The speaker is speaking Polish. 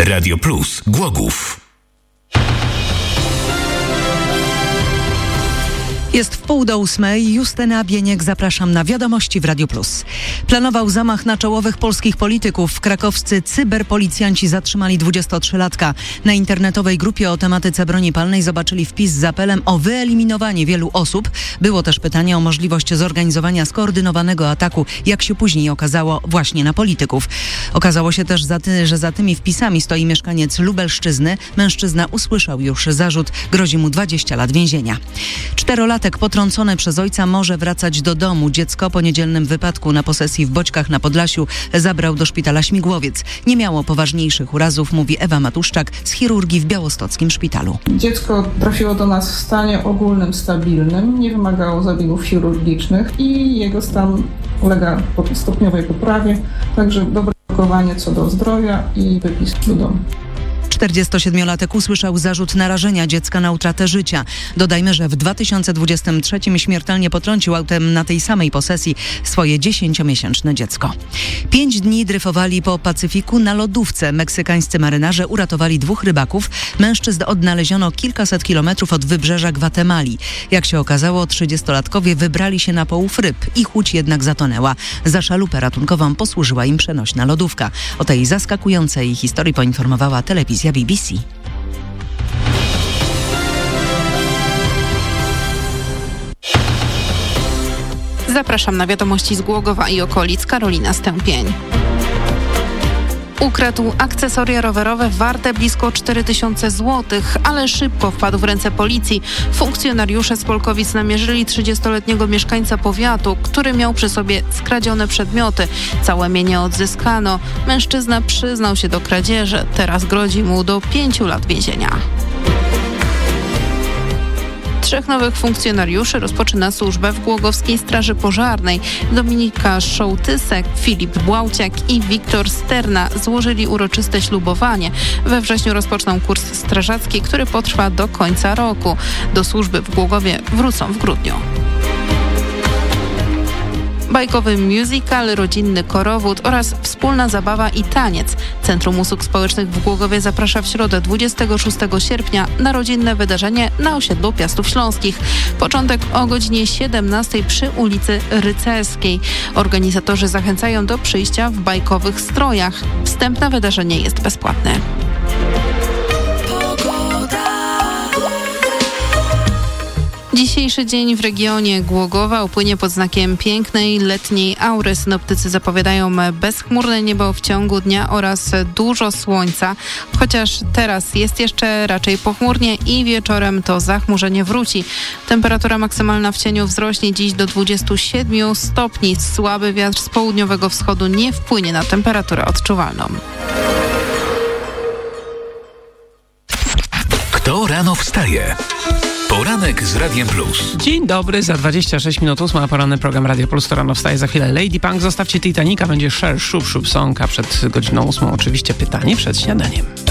Radio Plus Głogów. Jest 7:30. Justyna Bieniek, zapraszam na Wiadomości w Radiu Plus. Planował zamach na czołowych polskich polityków. Krakowscy cyberpolicjanci zatrzymali 23-latka. Na internetowej grupie o tematyce broni palnej zobaczyli wpis z apelem o wyeliminowanie wielu osób. Było też pytanie o możliwość zorganizowania skoordynowanego ataku, jak się później okazało, właśnie na polityków. Okazało się też, że za tymi wpisami stoi mieszkaniec Lubelszczyzny. Mężczyzna usłyszał już zarzut. Grozi mu 20 lat więzienia. 4-latek potrącony przez ojca może wracać do domu. Dziecko po niedzielnym wypadku na posesji w Boćkach na Podlasiu zabrał do szpitala Śmigłowiec. Nie miało poważniejszych urazów, mówi Ewa Matuszczak z chirurgii w białostockim szpitalu. Dziecko trafiło do nas w stanie ogólnym, stabilnym, nie wymagało zabiegów chirurgicznych i jego stan ulega stopniowej poprawie, także dobre rokowanie co do zdrowia i wypis do domu. 47-latek usłyszał zarzut narażenia dziecka na utratę życia. Dodajmy, że w 2023 śmiertelnie potrącił autem na tej samej posesji swoje 10-miesięczne dziecko. 5 dni dryfowali po Pacyfiku na lodówce. Meksykańscy marynarze uratowali 2 rybaków. Mężczyzn odnaleziono kilkaset kilometrów od wybrzeża Gwatemali. Jak się okazało, 30-latkowie wybrali się na połów ryb. Ich łódź jednak zatonęła. Za szalupę ratunkową posłużyła im przenośna lodówka. O tej zaskakującej historii poinformowała telewizja BBC. Zapraszam na Wiadomości z Głogowa i okolic. Karolina Stępień. Ukradł akcesoria rowerowe warte blisko 4000 zł, ale szybko wpadł w ręce policji. Funkcjonariusze z Polkowic namierzyli 30-letniego mieszkańca powiatu, który miał przy sobie skradzione przedmioty. Całe mienie odzyskano. Mężczyzna przyznał się do kradzieży. Teraz grozi mu do 5 lat więzienia. 3 nowych funkcjonariuszy rozpoczyna służbę w Głogowskiej Straży Pożarnej. Dominika Szołtysek, Filip Błałciak i Wiktor Sterna złożyli uroczyste ślubowanie. We wrześniu rozpoczną kurs strażacki, który potrwa do końca roku. Do służby w Głogowie wrócą w grudniu. Bajkowy musical, rodzinny korowód oraz wspólna zabawa i taniec. Centrum Usług Społecznych w Głogowie zaprasza w środę 26 sierpnia na rodzinne wydarzenie na osiedlu Piastów Śląskich. Początek o godzinie 17 przy ulicy Rycerskiej. Organizatorzy zachęcają do przyjścia w bajkowych strojach. Wstęp na wydarzenie jest bezpłatny. Dzisiejszy dzień w regionie Głogowa upłynie pod znakiem pięknej letniej aury. Synoptycy zapowiadają bezchmurne niebo w ciągu dnia oraz dużo słońca, chociaż teraz jest jeszcze raczej pochmurnie i wieczorem to zachmurzenie wróci. Temperatura maksymalna w cieniu wzrośnie dziś do 27 stopni. Słaby wiatr z południowego wschodu nie wpłynie na temperaturę odczuwalną. Kto rano wstaje? Poranek z Radiem Plus. Dzień dobry, za 26 minut 8, poranny program Radio Plus, to rano wstaje za chwilę Lady Punk, zostawcie Titanica, będzie Cher, Shup Shup Song, a przed godziną 8 oczywiście pytanie przed śniadaniem.